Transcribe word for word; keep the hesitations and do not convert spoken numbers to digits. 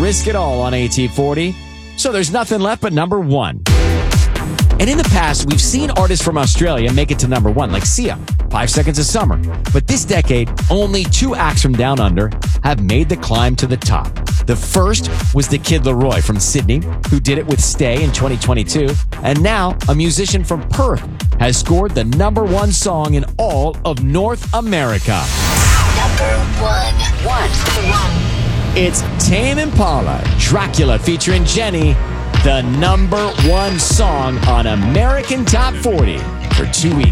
risk it all on A T forty. So there's nothing left but number one. And in the past, we've seen artists from Australia make it to number one, like Sia, Five Seconds of Summer. But this decade, only two acts from Down Under have made the climb to the top. The first was the Kid Laroi from Sydney, who did it with Stay in twenty twenty-two. And now, a musician from Perth has scored the number one song in all of North America. Number one. One. It's Tame Impala, Dracula featuring Jenny, the number one song on American Top forty for two weeks.